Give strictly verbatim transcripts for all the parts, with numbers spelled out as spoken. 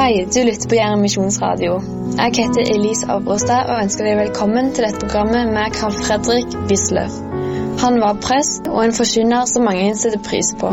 Hei, du lytter på Jæren Misjonsradio. Jeg heter Elise Abrostad og ønsker deg velkommen til dette programmet med Karl Fredrik Wisløff. Han var prest og en forkynner som mange setter pris på.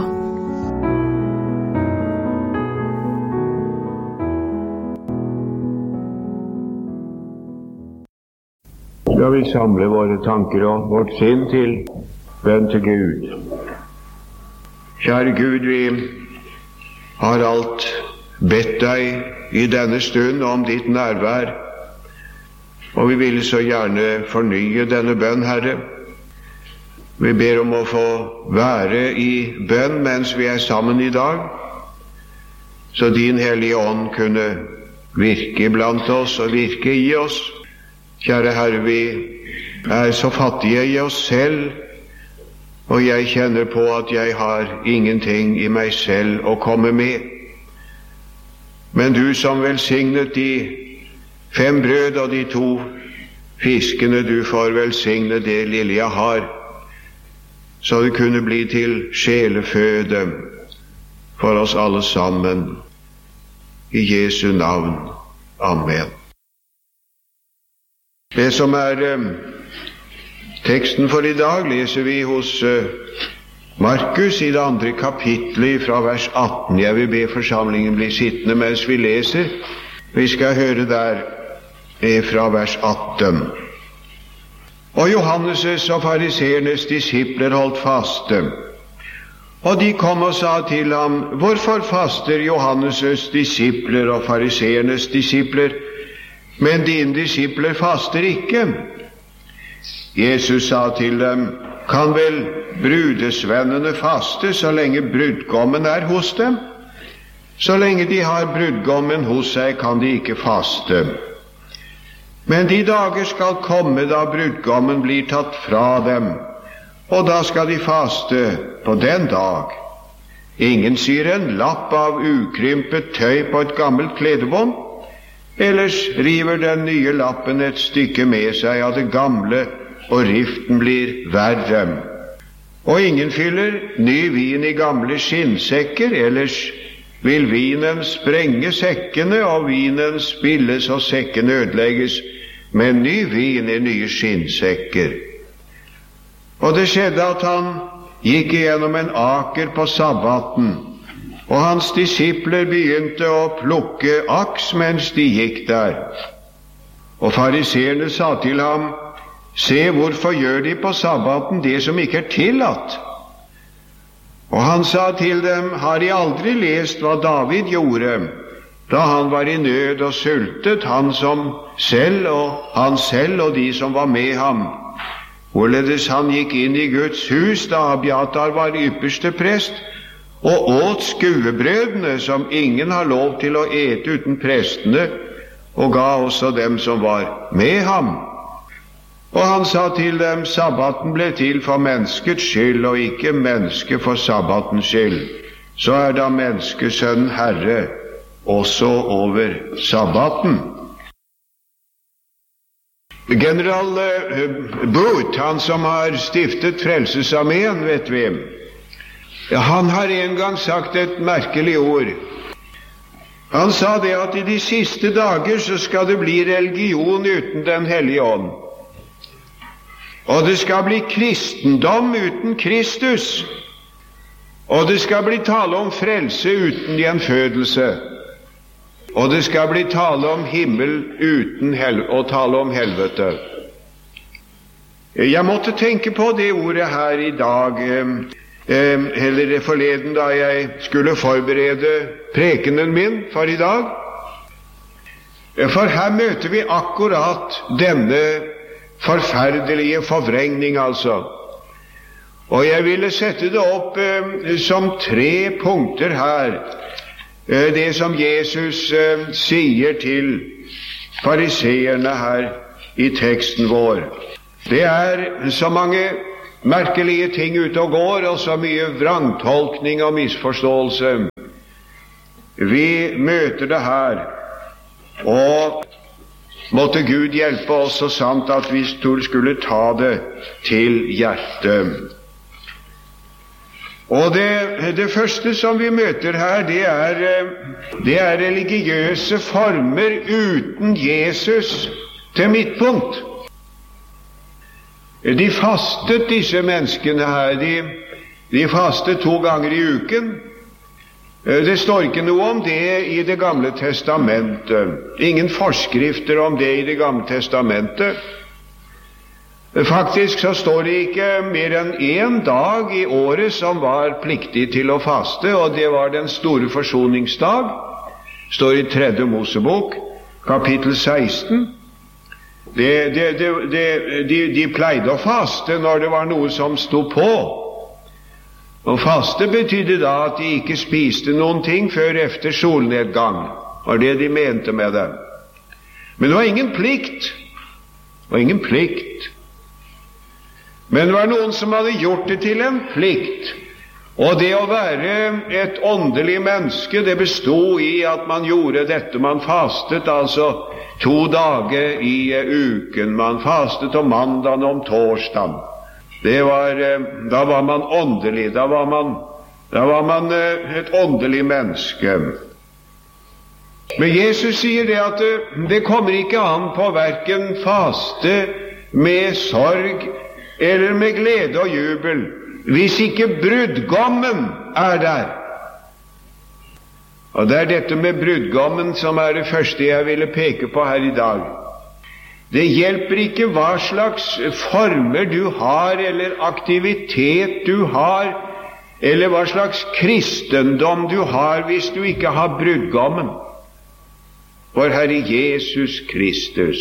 Skal vi samle våre tanker og vårt sinn til bønn til Gud. Kjære Gud, vi har alt bedt deg i denne stund om ditt nærvær, og vi vil så gjerne fornye denne bønn, Herre. Vi ber om å få være i bønn mens vi er sammen i dag, så din Hellige Ånd kunne virke blant oss og virke i oss. Kjære Herre, vi er så fattige i oss selv, og jeg kjenner på at jeg har ingenting i meg selv å komme med. Men du som velsignet de fem brød og de to fiskene, du får velsigne det lille jeg har, så det kunne bli til sjeleføde for oss alle sammen. I Jesu navn. Amen. Det som er eh, teksten for i dag, leser vi hos eh, Markus i det andre kapitlet fra vers atten. Jeg vil be forsamlingen bli sittende mens vi leser. Vi skal høre der fra vers atten. Og Johannes' og fariseernes disipler holdt faste. Og de kom og sa til ham, hvorfor faster Johannes' disipler og fariseernes disipler, men dine disipler faster ikke? Jesus sa til dem, kan vel brudesvennene faste så lenge brudgommen er hos dem? Så lenge de har brudgommen hos seg, kan de ikke faste. Men de dager skal komme da brudgommen blir tatt fra dem, og da skal de faste på den dag. Ingen syr en lapp av ukrympet tøy på et gammelt kledebånd, ellers river den nye lappen et stykke med seg av det gamle, og riften blir verre. Og ingen fyller ny vin i gamle skinnsekker, ellers vil vinen sprenge sekkene, og vinen spilles og sekkene ødelegges, men ny vin i nye skinnsekker. Og det skjedde at han gikk igjennom en aker på sabbaten, og hans disipler begynte å plukke aks mens de gikk der. Og fariseerne sa til ham, se, hvorfor gjør de på sabbaten det som ikke er tillatt? Og han sa til dem, har de aldri lest hva David gjorde, da han var i nød og sultet, han som selv og han selv og de som var med ham? Hvorledes han gikk inn i Guds hus da Abiatar var ypperste prest, og åt skuebrødene som ingen har lov til å ete uten prestene, og ga også dem som var med ham. Og han sa til dem, sabbaten ble til for menneskets skyld, og ikke menneske for sabbatens skyld. Så er da menneskesønnen Herre også over sabbaten. General Booth, han som har stiftet Frelsesarmeen, vet vi, han har en gang sagt et merkelig ord. Han sa det at i de siste dager så skal det bli religion uten Den hellige ånd. Og det skal bli kristendom uten Kristus, og det skal bli tale om frelse uten gjenfødelse, og det skal bli tale om himmel uten hel og tale om helvete. Jeg måtte tenke på det ordet her i dag, eh, eller forleden da jeg skulle forberede prekenen min for i dag. For her møter vi akkurat denne forferdelige forvrengning, altså. Og jeg ville sette det opp eh, som tre punkter her, eh, det som Jesus eh, sier til fariseerne her i teksten vår. Det er så mange merkelige ting ute og går, og så mye vrangtolkning og misforståelse. Vi møter det her, og måtte Gud hjelpe oss så sant at vi skulle ta det til hjertet. Og det, det første som vi møter her, det er, det er religiøse former uten Jesus til midtpunkt. De fastet, disse menneskene her, de, de fastet to ganger i uken. Det står ikke noe om det i Det gamle testamentet. Ingen forskrifter om det i Det gamle testamentet. Faktisk så står det ikke mer enn én dag i året som var pliktig til å faste, og det var den store forsoningsdag. Det står i tredje Mosebok, kapittel seksten. Det, det, det, det, de, de pleide å faste når det var noe som sto på. Og faste betydde da at de ikke spiste noen ting før efter solnedgang. Det var det de mente med det. Men det var ingen plikt. Det var ingen plikt. Men det var noen som hadde gjort det til en plikt. Og det å være et åndelig menneske, det bestod i at man gjorde dette. Man fastet altså to dager i uken. Man fastet om mandagen og om torsdagen. Det var, da var man åndelig. Da var man, da var man et åndelig menneske. Men Jesus sier det at det kommer ikke an på hverken faste med sorg eller med glede og jubel, hvis ikke brudgommen er der. Og det er dette med brudgommen som er det første jeg ville peke på her i dag. Det hjelper ikke hva slags former du har, eller aktivitet du har, eller hva slags kristendom du har, hvis du ikke har brudgommen, vår Herre Jesus Kristus.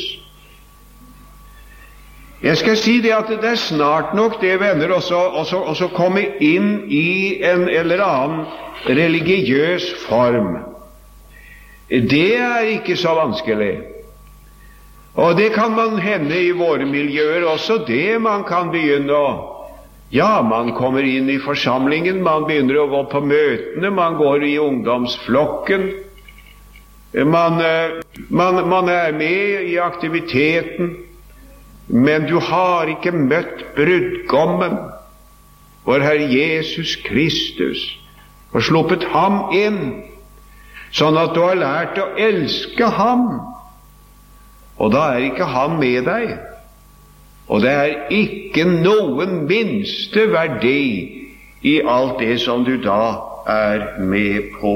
Jeg skal si det at det er snart nok det, venner, å komme inn i en eller annen religiøs form. Det er ikke så vanskelig. Og det kan man hende i våre miljøer også, det man kan begynne å, ja, man kommer inn i forsamlingen, man begynner å gå på møtene, man går i ungdomsflokken, man, man, man er med i aktiviteten, men du har ikke møtt brudgommen, vår Herre Jesus Kristus, og sluppet ham inn, sånn at du har lært å elske ham. Og da er ikke han med deg, og det er ikke noen minste verdi i alt det som du da er med på.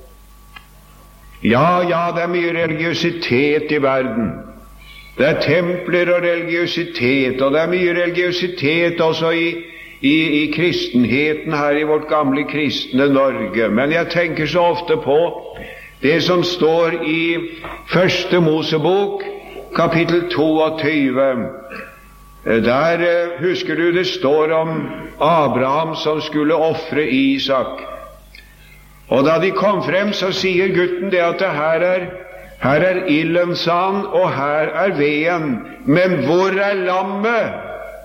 Ja, ja, det er mye religiøsitet i verden. Det er templer og religiøsitet, og det er mye religiøsitet også i, i, i kristenheten her i vårt gamle kristne Norge. Men jeg tenker så ofte på det som står i første Mosebok, kapittel toogtyve. Der husker du det står om Abraham som skulle offre Isak. Og da de kom frem, så sier gutten det at det her er her er ilden, sa han, og her er veden, men hvor er lammet?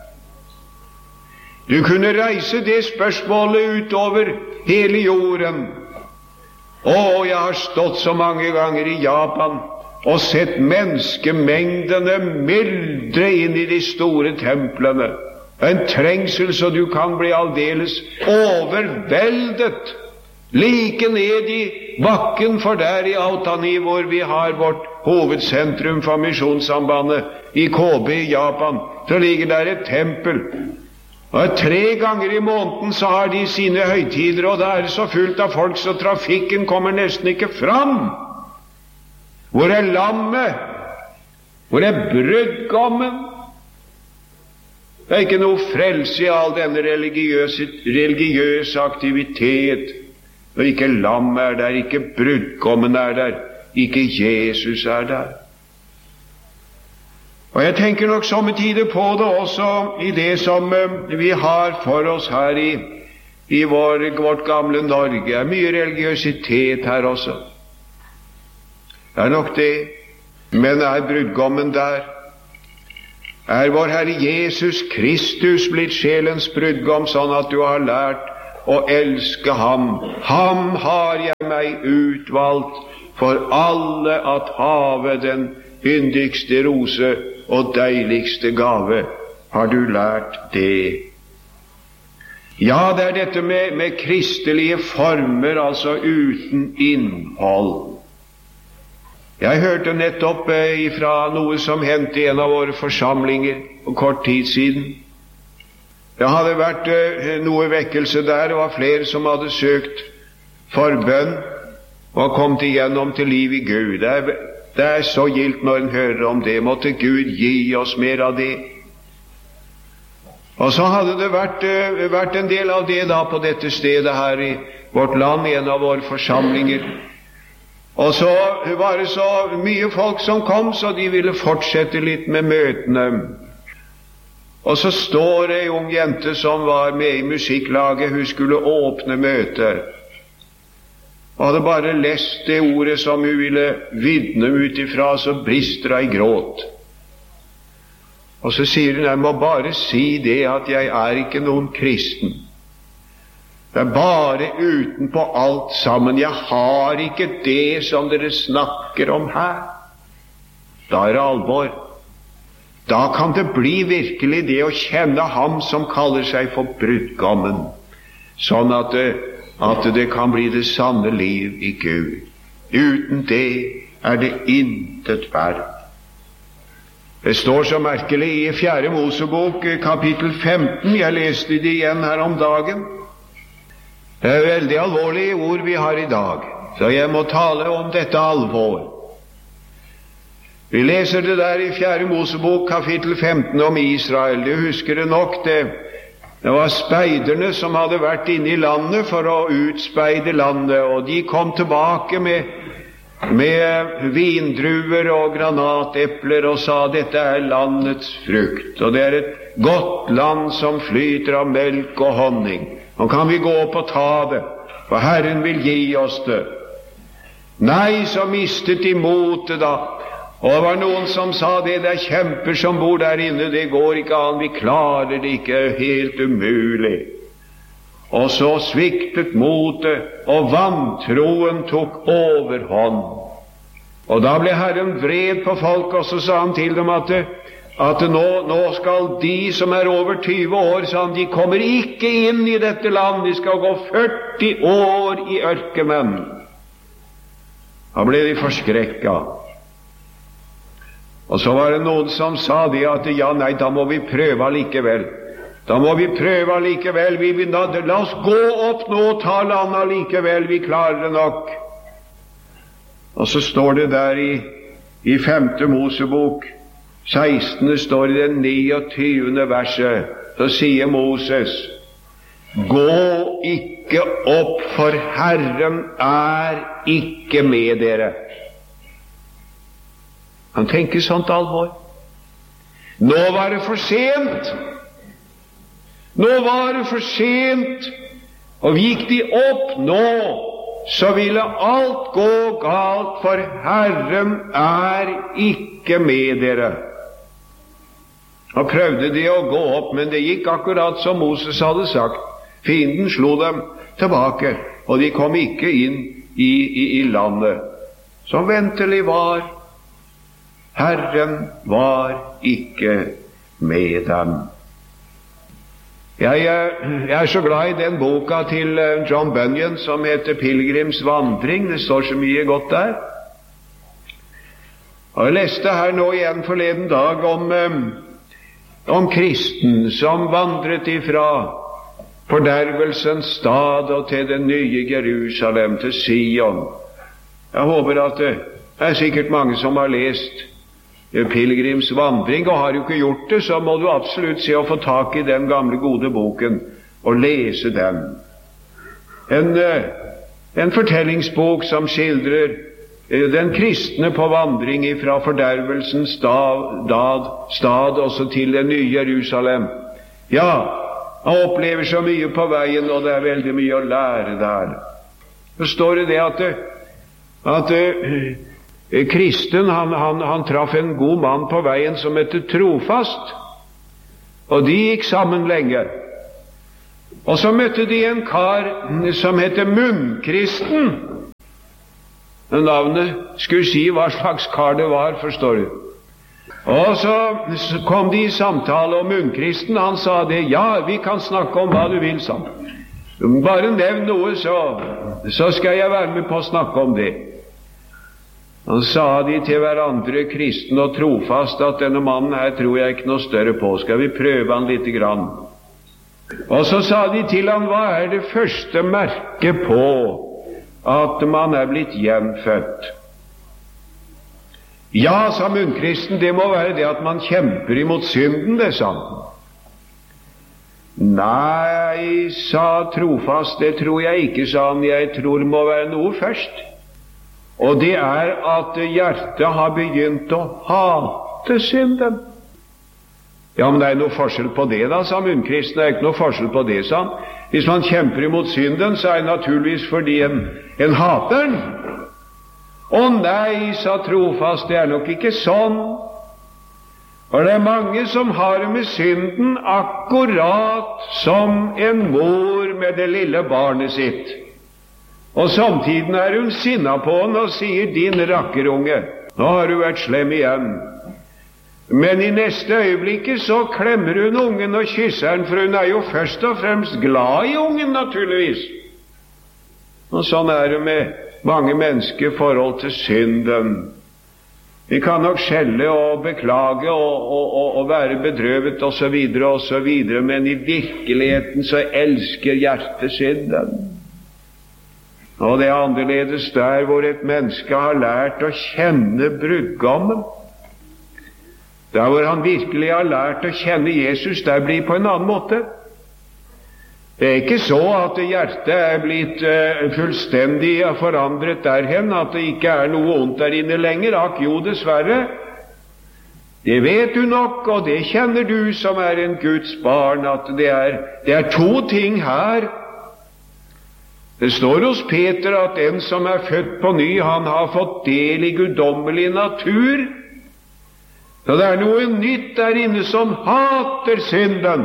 Du kunne reise det spørsmålet utover hele jorden. Å, jeg har stått så mange ganger i Japan og sett menneskemengdene myldre inn i de store templene. En trengsel så du kan bli aldeles overveldet. Like ned i bakken, for der i Aotani, hvor vi har vårt hovedsentrum for Misjonssambandet, i Kobe i Japan, så ligger der et tempel. Og tre ganger i måneden så har de sine høytider, og det er så fullt av folk så trafikken kommer nesten ikke fram. Hvor er lammet? Hvor er brudgommen? Det er ikke noe frelse i all denne religiøse, religiøse aktivitet. Og ikke lammet er der, ikke brudgommen er der, ikke Jesus er der. Og jeg tenker nok somme tider på det også i det som vi har for oss her i, i vår, vårt gamle Norge. Det er mye religiøsitet her også. Det er nok det, men er brudgommen der? Er vår Herre Jesus Kristus blitt sjelens brudgom, sånn at du har lært å elske ham? Ham har jeg meg utvalgt for alle at have den yndigste rose og deiligste gave. Har du lært det? Ja, det er dette med, med kristelige former, altså uten innhold. Jeg hørte nettopp eh, ifra noe som hendte i en av våre forsamlinger for kort tid siden. Det hadde vært eh, noe vekkelse der, det var flere som hadde søkt forbønn og kommet igjennom til liv i Gud. Det er, det er så gildt når en hører om det. Måtte Gud gi oss mer av det. Og så hadde det vært, uh, vært en del av det da på dette stedet her i vårt land, i en av våre forsamlinger. Og så var det så mye folk som kom, så de ville fortsette litt med møtene. Og så står det en ung jente som var med i musikklaget, hun skulle åpne møtet. Og hadde bare lest det ordet som hun ville vitne ut ifra, så brister hun i gråt. Og så sier hun, jeg må bare si det at jeg er ikke noen kristen. Det er bare utenpå alt sammen. Jeg har ikke det som dere snakker om her. Da er det alvor. Da kan det bli virkelig det å kjenne ham som kaller seg for brudgommen, sånn at det, at det kan bli det sanne liv i Gud. Uten det er det intet verdt. Det står så merkelig i fjerde Mosebok, kapittel femten. Jeg leste det igjen her om dagen. Det er veldig alvorlige ord vi har i dag, så jeg må tale om dette alvor. Vi leser det der i fjerde Mosebok, kapittel femten, om Israel. Du husker det nok, det, det var speiderne som hadde vært inne i landet for å utspeide landet, og de kom tilbake med med vindruer og granatepler og sa, dette er landets frukt, og det er et godt land som flyter av melk og honning. Nå kan vi gå opp og ta det, for Herren vil gi oss det. Nei, så mistet de motet da, og det var noen som sa, det er kjemper som bor der inne, det går ikke an, vi klarer det ikke, helt umulig. Og så sviktet motet, og vantroen tok overhånd. Og da ble Herren vred på folk, og så sa han til dem at, at nå, nå skal de som er over tyve år, sa han, de kommer ikke inn i dette land, de skal gå førti år i ørkenen. Da ble de forskrekket. Og så var det noen som sa det at ja, nei, da må vi prøve likevel. Da må vi prøve likevel, vi vil da, la oss gå opp nå og ta landet likevel, vi klarer det nok. Og så står det der i, i femte Mosebok, sekstende står i det niogtyvende verset, så sier Moses, gå ikke opp, for Herren er ikke med dere. Han tenker sånt alvor. Nå var det for sent. Nå var det for sent, og gikk de opp nå, så ville alt gå galt, for Herren er ikke med dere. Og prøvde de å gå opp, men det gikk akkurat som Moses hadde sagt. Fienden slo dem tilbake, og de kom ikke inn i, i, i landet. Som ventelig var, Herren var ikke med dem. Jeg, jeg er så glad i den boka til John Bunyan som heter Pilgrims vandring. Det står så mye godt der. Og jeg leste her nå igjen forleden dag om, om kristen som vandret ifra fordervelsens stad og til det nye Jerusalem, til Sion. Jeg håper at det er sikkert mange som har lest Pilgrims vandring, og har du ikke gjort det, så må du absolutt se og få tak i den gamle gode boken og lese den. En, en fortellingsbok som skildrer den kristne på vandring fra fordervelsens stad, stad, stad også til det nye Jerusalem. Ja, han opplever så mye på veien, og det er veldig mye å lære der. Så står det det at, at kristen, han, han, han traff en god mann på veien som heter Trofast, og de gikk sammen lenge. Og så møtte de en kar som heter Munnkristen. Navnet skulle si hva slags kar det var, forstår du. Og så kom de i samtale om munnkristen. Han sa det, ja, vi kan snakke om hva du vil, sa han. Bare nevn noe, så, så skal jeg være med på å snakke om det. Han sa de til hverandre, kristen og trofast, at denne mannen her tror jeg ikke noe større på. Skal vi prøve han litt grann? Og så sa de til han, hva er det første merket på at man er blitt gjenfødt? Ja, sa munnkristen, det må være det at man kjemper imot synden, det, sa han. Nei, sa trofast, det tror jeg ikke, sa han. Jeg tror det må være noe først. Og det er at hjertet har begynt å hate synden. Ja, men det er noe forskjell på det da, sa munnkristen. Det er ikke noe forskjell på det, sa han. Hvis man kjemper imot synden, så er det naturligvis fordi en, en hater den. Å nei, sa trofast, det er nok ikke sånn. For det er mange som har det med synden akkurat som en mor med det lille barnet sitt. Og samtidig er hun sinna på han og sier, din rakkerunge, nå har du vært slem igjen. Men i neste øyeblikket så klemmer hun ungen og kysser den, for hun er jo først og fremst glad i ungen, naturligvis. Og sånn er det med mange mennesker i forhold til synden. Vi kan nok skjelle og beklage og, og, og, og være bedrøvet og så videre og så videre, men i virkeligheten så elsker hjertet synden. Og det er annerledes der hvor et menneske har lært å kjenne brudgommen. Der hvor han virkelig har lært å kjenne Jesus, der blir på en annen måte. Det er ikke så at hjertet er blitt uh, fullstendig forandret derhen, at det ikke er noe ondt der inne lenger. Akk jo, dessverre. Det vet du nok, og det kjenner du som er en Guds barn, at det er, det er to ting her. Det står hos Peter at den som er født på ny, han har fått del i guddommelig natur. Så det er noe nytt der inne som hater synden.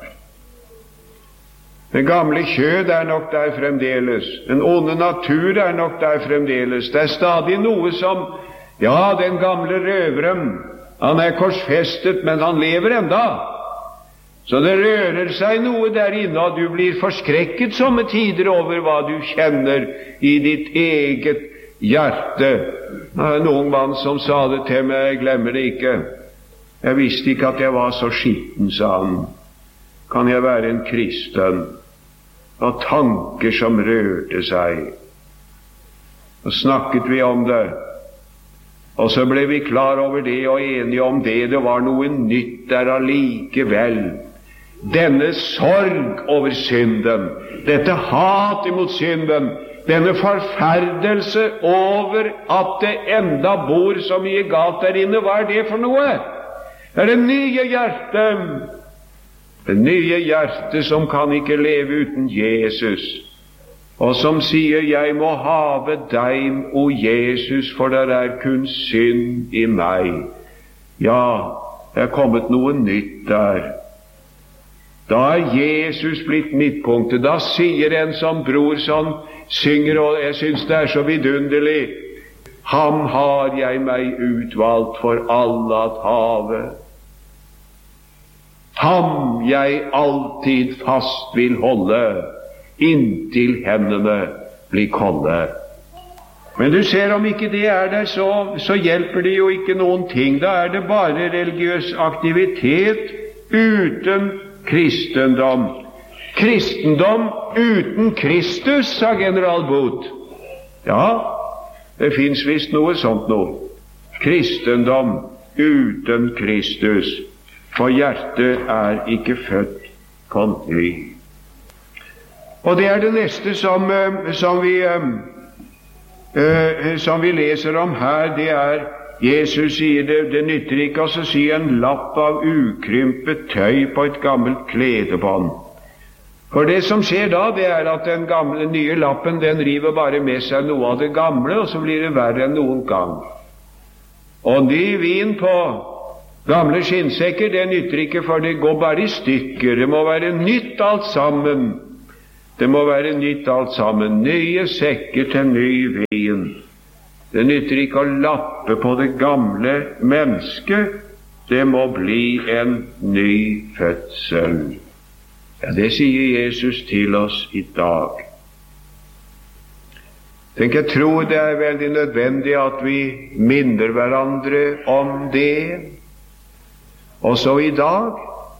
Den gamle kjød er nok der fremdeles. Den onde natur er nok der fremdeles. Det er stadig noe som, ja, den gamle røveren, han er korsfestet, men han lever enda. Så det rører seg noe der inne, og du blir forskrekket somme tider over hva du kjenner i ditt eget hjerte. Det er en ung mann som sa det til meg, jeg glemmer det ikke. Jeg visste ikke at jeg var så skitten, sa han. Kan jeg være en kristen? Og tanker som rørte seg. Og snakket vi om det. Og så ble vi klar over det og enige om det. Det var noe nytt der allikevel. Denne sorg over synden, dette hat imot synden, denne forferdelse over at det enda bor så mye galt der inne, hva er det for noe? Det er det nye hjertet, det nye hjertet som kan ikke leve uten Jesus, og som sier, jeg må have deg, o Jesus, for der er kun synd i meg. Ja, det er kommet noe nytt der. Da er Jesus blitt midtpunktet. Da sier en som bror som synger, og jeg synes det er så vidunderlig, ham har jeg meg utvalgt for alle at have. Ham jeg alltid fast vil holde, inntil hendene blir kolde. Men du ser, om ikke det er der, så, så hjelper det jo ikke noen ting. Da er det bare religiøs aktivitet uten kristendom. Kristendom uten Kristus, sa general Booth. Ja, det finnes visst noe sånt noe. Kristendom uten Kristus, for hjertet er ikke født på ny. Og det er det neste som, som, vi, uh, som vi leser om her. Det er Jesus sier det, det nytter ikke å si en lapp av ukrympet tøy på et gammelt kledebånd. For det som skjer da, det er at den gamle, nye lappen, den river bare med seg noe av det gamle, og så blir det verre enn noen gang. Og ny vin på gamle skinnsekker, det nytter ikke, for det går bare i stykker. Det må være nytt alt sammen. Det må være nytt alt sammen. Nye sekker til ny vin. Det nytter ikke å lappe på det gamle mennesket, det må bli en ny fødsel. Ja, det sier Jesus til oss i dag. Tenk, jeg tror det er veldig nødvendig at vi minner hverandre om det, også i dag.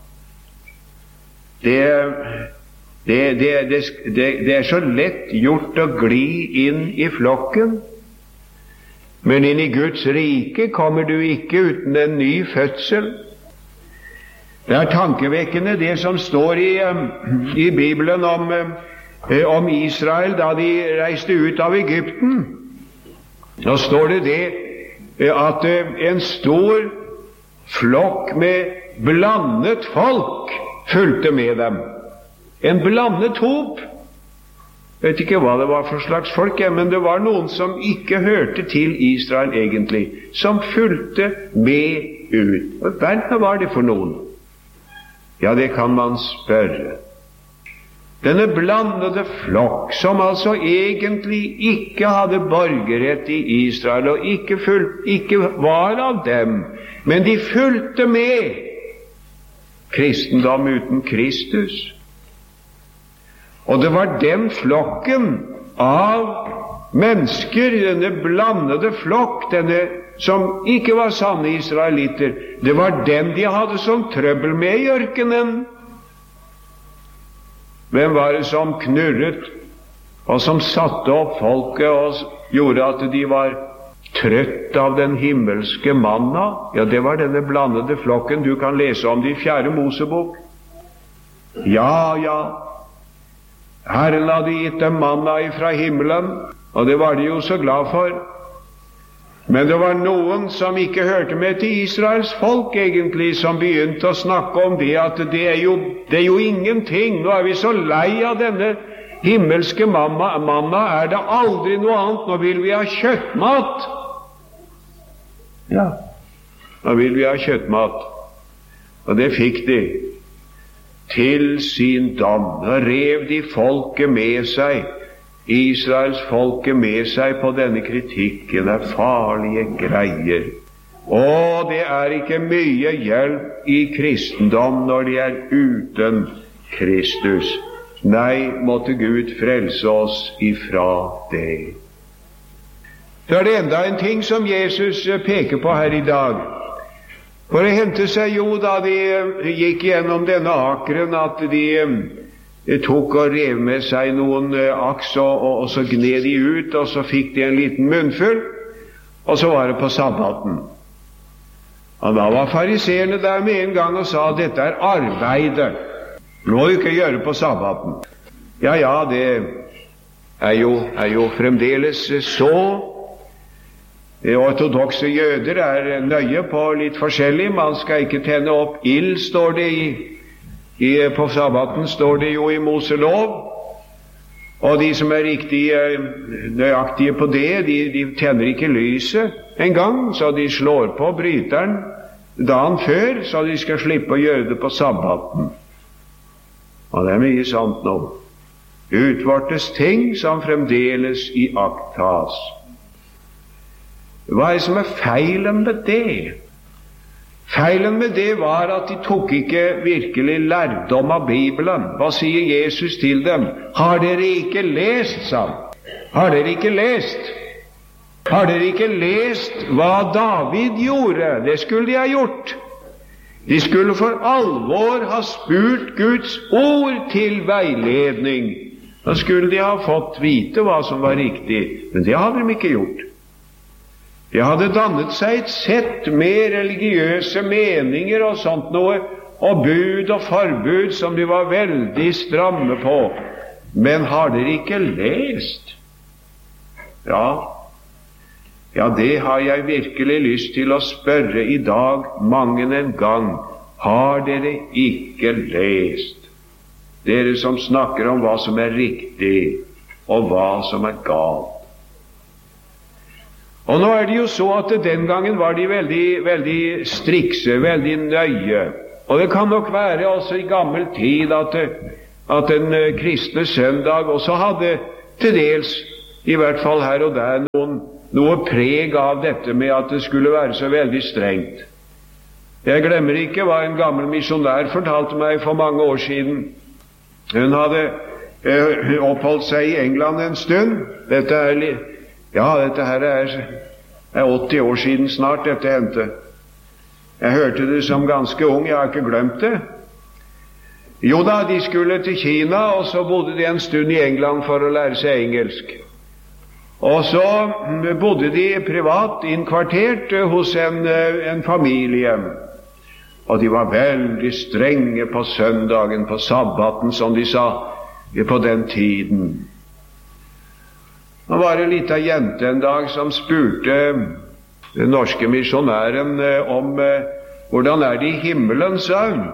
Det, det, det, det, det er så lett gjort å gli inn i flokken, men inn i Guds rike kommer du ikke uten en ny fødsel. Det er tankevekkende det som står i, i Bibelen om, om Israel da de reiste ut av Egypten. Da står det det at en stor flokk med blandet folk fulgte med dem. En blandet hop. Jeg vet ikke hva det var for slags folk, men det var noen som ikke hørte til Israel egentlig, som fulgte med ut. Hva var det for noen? Ja, det kan man spørre. Denne blandede flokk, som altså egentlig ikke hadde borgerrett i Israel, og ikke, fulgt, ikke var av dem, men de fulgte med kristendom uten Kristus. Og det var den flokken av mennesker, denne blandede flokk, denne som ikke var sanne israelitter, det var den de hadde som trøbbel med i ørkenen. Hvem var det som knurret, og som satte opp folket og gjorde at de var trøtt av den himmelske manna? Ja, det var denne blandede flokken. Du kan lese om det i fjerde Mosebok. Ja, ja, Herren hadde gitt dem manna ifra himmelen, og det var de jo så glad for. Men det var noen som ikke hørte med til Israels folk egentlig, som begynte å snakke om det, at det er jo, det er jo ingenting. Nå er vi så lei av denne himmelske mamma, manna, er det aldri noe annet. Nå vil vi ha kjøttmat. Ja, nå vil vi ha kjøttmat. Og det fikk de. Til sin dom. Da rev de folket med seg, Israels folket med seg på denne kritikken. Det er farlige greier. Og det er ikke mye hjelp i kristendom når de er uten Kristus. Nei, måtte Gud frelse oss ifra det. Så er det enda en ting som Jesus peker på her i dag. For det hendte seg jo da de gikk gjennom denne akeren at de, de tok og rev med seg noen aks, og, og, og så gned de ut, og så fikk de en liten munnfull, og så var det på sabbaten. Og da var fariseerne der med en gang og sa at dette er arbeidet. Det må du ikke gjøre på sabbaten. Ja, ja, det er jo, er jo fremdeles så. Ortodokse jøder er nøye på litt forskjellig. Man skal ikke tenne opp ild, står det i, i på sabbaten står det jo i Moselov. Og de som er riktig nøyaktige på det, de, de tenner ikke lyset en gang, så de slår på bryteren dagen før, så de skal slippe å gjøre det på sabbaten. Og det er mye sant nå. Utvortes ting som fremdeles i akt tas. Hva er det som er feilen med det? Feilen med det var at de tok ikke virkelig lærdom av Bibelen. Hva sier Jesus til dem? Har dere ikke lest, sa han. Har dere ikke lest? Har dere ikke lest hva David gjorde? Det skulle de ha gjort. De skulle for alvor ha spurt Guds ord til veiledning. Da skulle de ha fått vite hva som var riktig, men det hadde de ikke gjort. De hadde dannet seg et sett med religiøse meninger og sånt noe, og bud og forbud som de var veldig stramme på. Men har dere ikke lest? Ja, ja, det har jeg virkelig lyst til å spørre i dag mange en gang. Har dere ikke lest? Dere som snakker om hva som er riktig, og hva som er galt. Og nå er det jo så at den gangen var de veldig, veldig strikse, veldig nøye. Og det kan nok være også i gammel tid at, at den kristne søndag også hadde til dels, i hvert fall her og der, noen, noe preg av dette med at det skulle være så veldig strengt. Jeg glemmer ikke hva en gammel misjonær fortalte meg for mange år siden. Hun hadde eh, oppholdt seg i England en stund. Dette er, ja, dette her er, er åtti år siden snart dette hendte. Jeg hørte det som ganske ung, jeg har ikke glemt det. Jo da, de skulle til Kina, og så bodde de en stund i England for å lære seg engelsk. Og så bodde de privat innkvartert hos en, en familie. Og de var veldig strenge på søndagen, på sabbaten, som de sa, på den tiden. Det var en liten jente en dag som spurte den norske misjonæren om hvordan er det i himmelen, sa hun.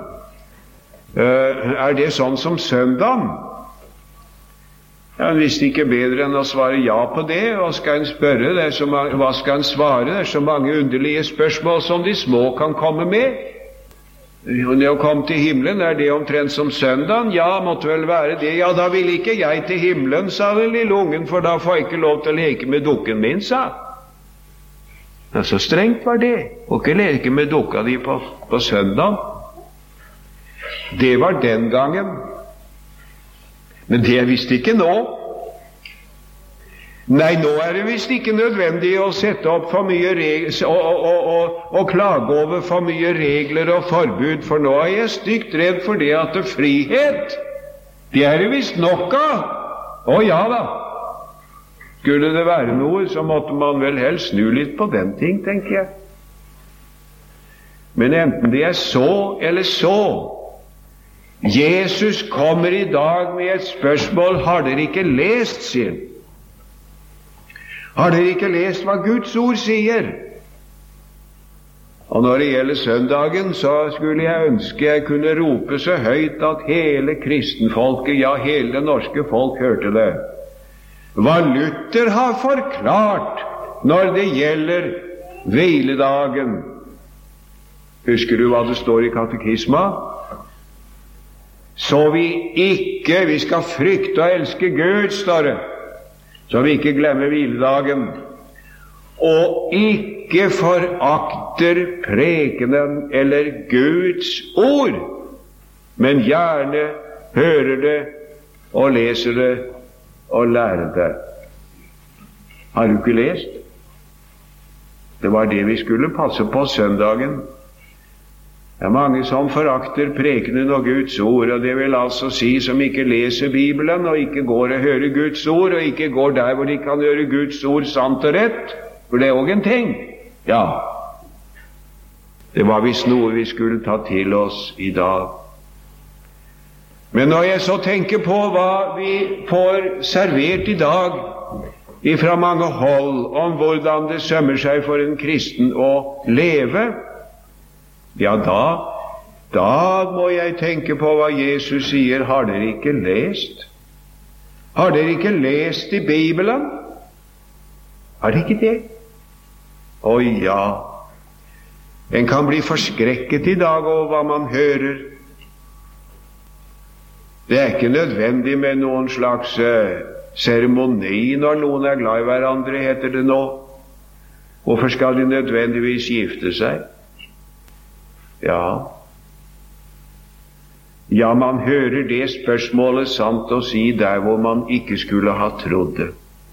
Er det sånn som søndagen? Ja, hun visste ikke bedre enn å svare ja på det. Hva skal hun spørre? Det er så mange, hva skal hun svare? Det er så mange underlige spørsmål som de små kan komme med. Når jeg kom til himmelen, er det omtrent som søndagen? Ja, måtte vel være det. Ja, da vil ikke jeg til himmelen, sa den lille ungen, for da får jeg ikke lov til å leke med dukken min, sa. Ja, så strengt var det, å ikke leke med dukka di på, på søndagen. Det var den gangen. Men det visste ikke nå. Nei, nå er det visst ikke nødvendig å sette opp for mye regler og, og, og, og klage over for mye regler og forbud, for nå er jeg stygt redd for det at det er frihet. Det er det visst nok av. Å ja da. Skulle det være noe, så måtte man vel helst snu litt på den ting, tenker jeg. Men enten det er så eller så, Jesus kommer i dag med et spørsmål. Har dere ikke lest, sier han. Har dere ikke lest hva Guds ord sier? Og når det gjelder søndagen, så skulle jeg ønske jeg kunne rope så høyt at hele kristenfolket, ja, hele det norske folk hørte det. Hva Luther har forklart når det gjelder hviledagen. Husker du hva det står i katekisma? Så vi ikke, vi skal frykte og elske Gud, står det, så vi ikke glemmer hviledagen, og ikke forakter prekenen eller Guds ord, men gjerne hører det og leser det og lærer det. Har du ikke lest? Det var det vi skulle passe på søndagen. Det er mange som forakter prekenen og Guds ord, og det vil altså si som ikke leser Bibelen, og ikke går og hører Guds ord, og ikke går der hvor de kan gjøre Guds ord sant og rett, for det er også en ting. Ja, det var visst noe vi skulle ta til oss i dag. Men når jeg så tenker på hva vi får servert i dag ifra mange hold om hvordan det sømmer seg for en kristen å leve, ja, da, da må jeg tenke på hva Jesus sier. Har dere ikke lest? Har dere ikke lest i Bibelen? Har dere ikke det? Å ja, en kan bli forskrekket i dag over hva man hører. Det er ikke nødvendig med noen slags eh, seremoni når noen er glad i hverandre, heter det nå. Hvorfor skal de nødvendigvis gifte seg? Ja, ja, man hører det spørsmålet sant å si der hvor man ikke skulle ha trodd det.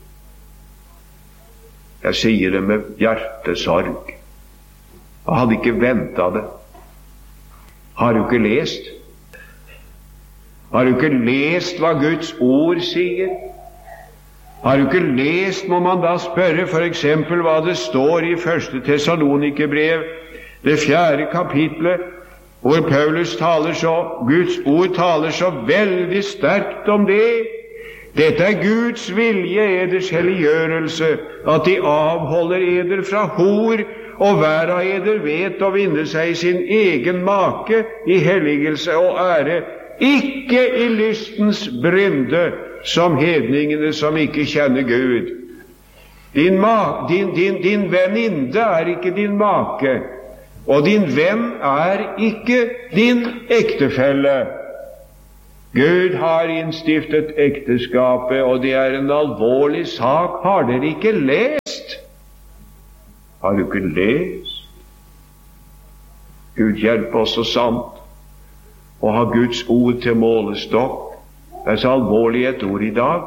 Jeg sier det med hjertesorg. Jeg hadde ikke ventet det. Har du ikke lest? Har du ikke lest hva Guds ord sier? Har du ikke lest, må man da spørre, for eksempel hva det står i første Tessalonikerbrev, det fjerde kapitlet, hvor Paulus taler så, Guds ord taler så veldig sterkt om det. Dette er Guds vilje, eders helliggjørelse, at de avholder eder fra hor, og hver av eder vet å vinne seg sin egen make i helligelse og ære, ikke i lystens brynde, som hedningene som ikke kjenner Gud. Din, ma, din, din, din venninne er ikke din make, og din venn er ikke din ektefelle. Gud har innstiftet ekteskapet, og det er en alvorlig sak. Har dere ikke lest? Har du ikke lest? Gud hjelp oss så sant å ha Guds ord til målestokk. Det er så alvorlig et ord i dag.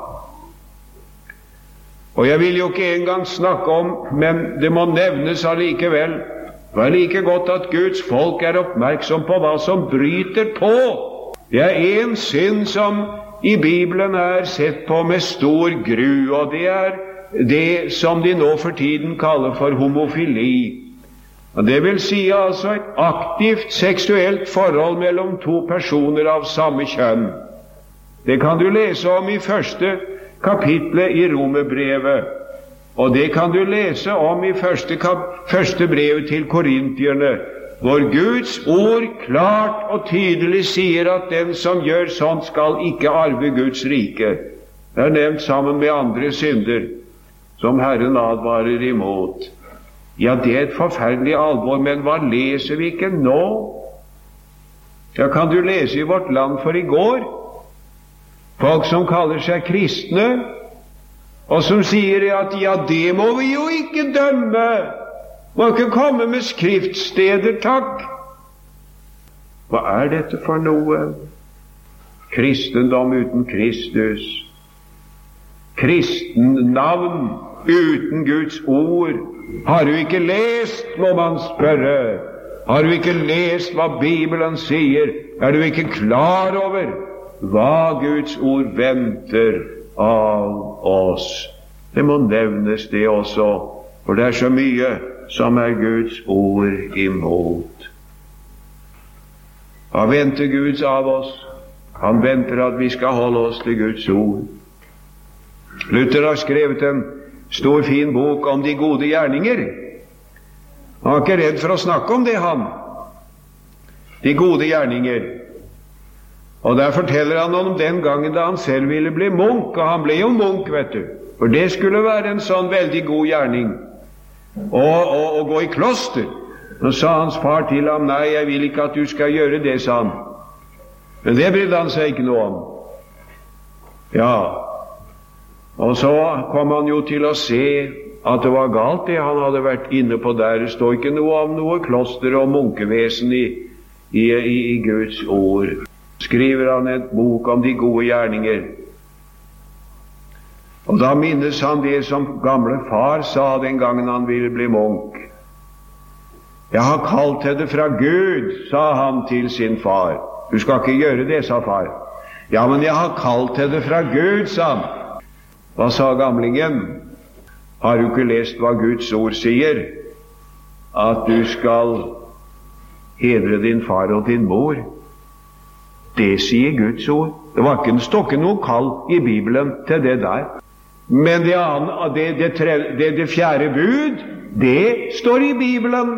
Og jeg vil jo ikke engang snakke om, men det må nevnes allikevel. Det er like godt at Guds folk er oppmerksom på hva som bryter på. Det er en synd som i Bibelen er sett på med stor gru, og det er det som de nå for tiden kaller for homofili. Og det vil si altså et aktivt seksuelt forhold mellom to personer av samme kjønn. Det kan du lese om i første kapitlet i Romerbrevet, og det kan du lese om i første, kap- første brevet til Korintierne, hvor Guds ord klart og tydelig sier at den som gjør sånt skal ikke arve Guds rike. Det er nevnt sammen med andre synder som Herren advarer imot. Ja, det er et forferdelig alvor, men hva leser vi ikke nå? Ja, kan du lese i Vårt Land for i går? Folk som kaller seg kristne, og som sier at ja, det må vi jo ikke dømme. Må ikke komme med skriftsteder, takk. Hva er dette for noe? Kristendom uten Kristus. Kristennavn uten Guds ord. Har du ikke lest, må man spørre. Har du ikke lest hva Bibelen sier? Er du ikke klar over hva Guds ord venter av oss? Det må nevnes det også, for det er så mye som er Guds ord imot. Hva venter Gud av oss? Han venter at vi skal holde oss til Guds ord. Luther har skrevet en stor, fin bok om de gode gjerninger. Han var ikke redd for å snakke om det, han. De gode gjerninger. Og der forteller han om den gangen da han selv ville bli munk, og han ble jo munk, vet du. For det skulle være en sånn veldig god gjerning. Og, og, og gå i kloster. Og sa hans far til ham, nei, jeg vil ikke at du skal gjøre det, sa han. Men det brydde han seg ikke noe om. Ja, og så kom han jo til å se at det var galt det han hadde vært inne på der. Det står ikke noe om noe kloster og munkevesen i, i, i, i Guds ord. Skriver han en bok om de gode gjerninger. Og da minnes han det som gamle far sa den gangen han ville bli munk. Jeg har kalt til det fra Gud, sa han til sin far. Du skal ikke gjøre det, sa far. Ja, men jeg har kalt til det fra Gud, sa han. Hva sa gamlingen? Har du ikke lest hva Guds ord sier? At du skal hedre din far og din mor. Det sier Guds ord. Det var ikke en stokke noe kall i Bibelen til det der. Men det, det, det, det, det fjerde bud, det står i Bibelen.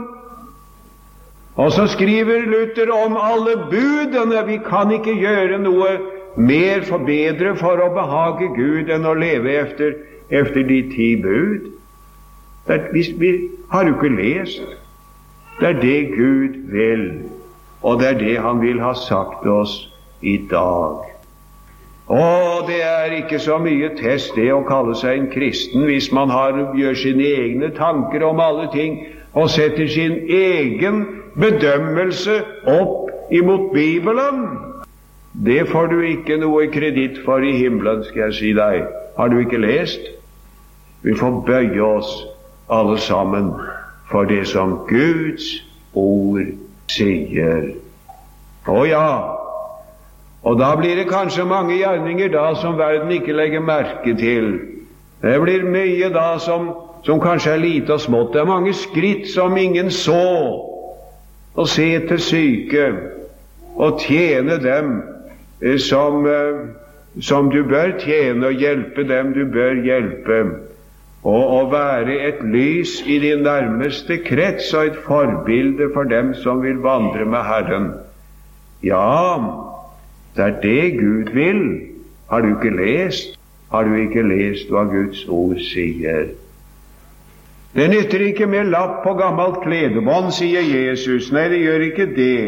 Og så skriver Luther om alle budene. Vi kan ikke gjøre noe mer for bedre for å behage Gud enn å leve efter, efter de ti bud. Det er, vi, vi har jo ikke lest. Det er det Gud vil, og det er det han vil ha sagt oss i dag. Og det er ikke så mye test det å kalle seg en kristen hvis man har, gjør sine egne tanker om alle ting og setter sin egen bedømmelse opp imot Bibelen. Det får du ikke noe kreditt for i himmelen, skal jeg si deg. Har du ikke lest? Vi får bøye oss alle sammen for det som Guds ord sier. Å ja, og da blir det kanskje mange gjerninger da som verden ikke legger merke til. Det blir mye da som, som kanskje er lite og smått. Det er mange skritt som ingen så, og se til syke, og tjene dem som, som du bør tjene, og hjelpe dem du bør hjelpe, og å være et lys i din nærmeste krets og et forbilde for dem som vil vandre med Herren. Ja, det er det Gud vil. Har du ikke lest? Har du ikke lest hva Guds ord sier? Det nytter ikke med lapp på gammelt kledebånd, sier Jesus. Nei, det gjør ikke det.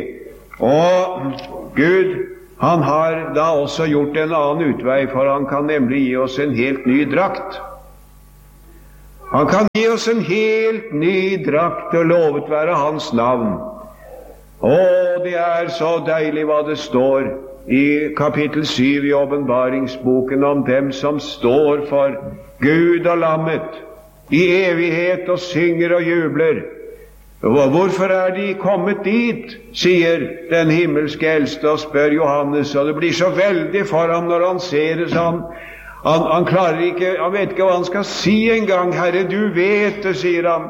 Og Gud, han har da også gjort en annen utvei, for han kan nemlig gi oss en helt ny drakt. Han kan gi oss en helt ny drakt, og lovet være hans navn. Å, det er så deilig hva det står i kapittel syv i åpenbaringsboken om dem som står for Gud og lammet i evighet og synger og jubler. Hvorfor er de kommet dit, sier den himmelske eldste og spør Johannes, og det blir så veldig for ham når han ser det sånn. Han, han klarer ikke, han vet ikke hva han skal si engang. Herre, du vet det, sier han.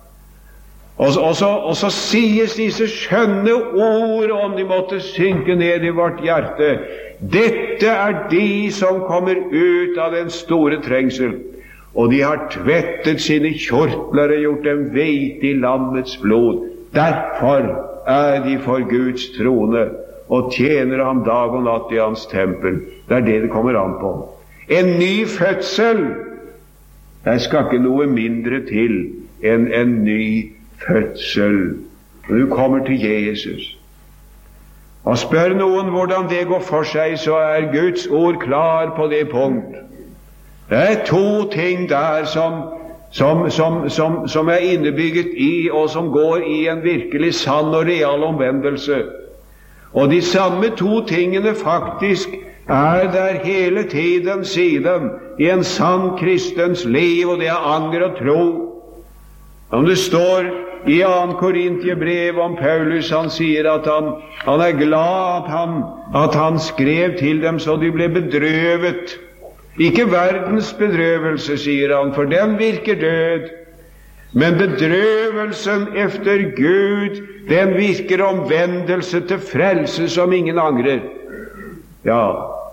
Og, og, så, og så sies disse skjønne ord, om de måtte synke ned i vårt hjerte. Dette er de som kommer ut av den store trengsel. Og de har tvettet sine kjortler og gjort dem hvite i lammets blod. Derfor er de for Guds trone og tjener ham dag og natt i hans tempel. Det er det det kommer an på. En ny fødsel. Jeg skal ikke noe mindre til enn en ny fødsel. Når du kommer til Jesus og spør noen hvordan det går for seg, så er Guds ord klar på det punkt. Det er to ting der som, som, som, som, som er innebygget i, og som går i en virkelig sann og real omvendelse. Og de samme to tingene faktisk er der hele tiden siden i en sann kristens liv, og det er anger og tro. Om det står i annet Korintierbrev om Paulus, han sier at han, han er glad at han, at han skrev til dem så de ble bedrøvet. Ikke verdens bedrøvelse, sier han, for den virker død. Men bedrøvelsen efter Gud, den virker omvendelse til frelse som ingen angrer. Ja,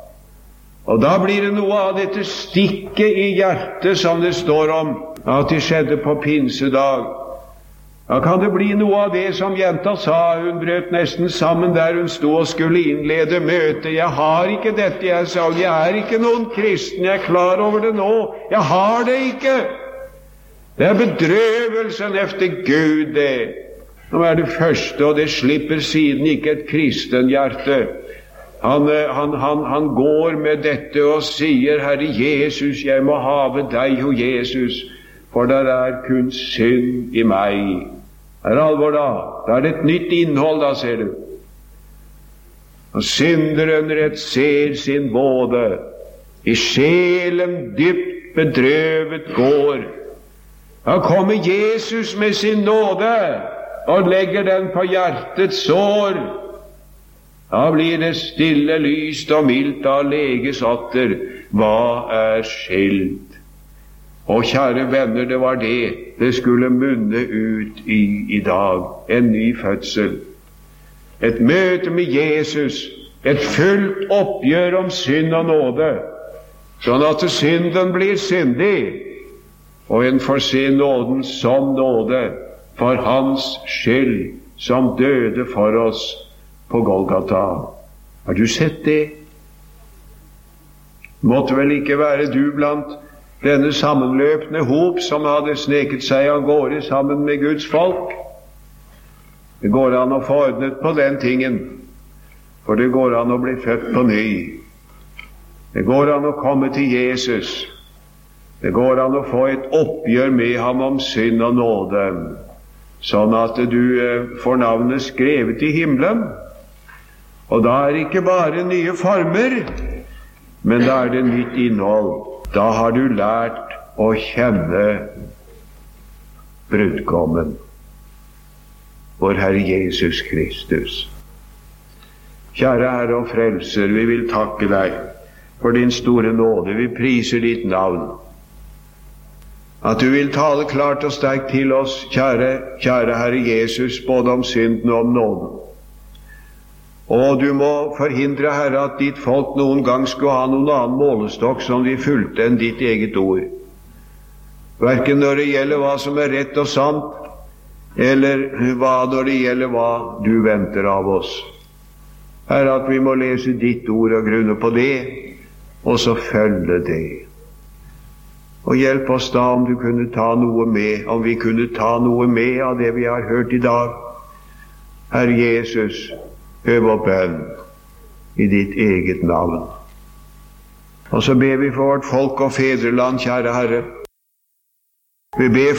og da blir det noe av dette stikket i hjertet som det står om at det skjedde på pinsedag. Da kan det bli noe av det som jenta sa. Hun brøt nesten sammen der hun sto og skulle innlede møtet. Jeg har ikke dette, jeg sa. Jeg er ikke noen kristen, jeg er klar over det nå. Jeg har det ikke. Det er bedrøvelsen efter Gud, det. Nå er det første, og det slipper siden ikke et kristen hjerte. Han, han, han, han går med dette og sier, Herre Jesus, jeg må have deg, o Jesus, for der er kun synd i meg. Det er alvor da. Det er et nytt innhold da, ser du. Og synderen rett ser sin våde, i sjelen dypt bedrøvet går. Da kommer Jesus med sin nåde og legger den på hjertets sår. Da blir det stille, lyst og mildt av leges atter. Hva er skilt? Og kjære venner, det var det det skulle munne ut i i dag. En ny fødsel. Et møte med Jesus. Et fullt oppgjør om synd og nåde. Sånn at synden blir syndig. Og en får se nåden som nåde for hans skyld, som døde for oss på Golgata. Har du sett det? Måtte vel ikke være du blant denne sammenløpende hop som hadde sneket seg av gårde sammen med Guds folk. Det går an å få ordnet på den tingen, for det går an å bli født på ny. Det går an å komme til Jesus. Det går an å få et oppgjør med ham om synd og nåde, sånn at du får navnet skrevet i himmelen. Og da er det ikke bare nye former, men da er det nytt innhold. Da har du lært å kjenne brudgommen, vår Herre Jesus Kristus. Kjære Herre og Frelser, vi vil takke deg for din store nåde. Vi priser ditt navn. At du vil tale klart og sterkt til oss, kjære, kjære Herre Jesus, både om synden og om nåden. Og du må forhindre, Herre, at ditt folk noen gang skulle ha noen annen målestokk som de fulgte enn ditt eget ord. Hverken når det gjelder hva som er rett og sant, eller hva når det gjelder hva du venter av oss. Herre, at vi må lese ditt ord og grunne på det, og så følge det. Og hjelp oss da om du kunne ta noe med, om vi kunne ta noe med av det vi har hørt i dag. Herre Jesus, hør vår bønn i ditt eget navn. Og så ber vi for vårt folk og fedreland, kjære Herre. Vi ber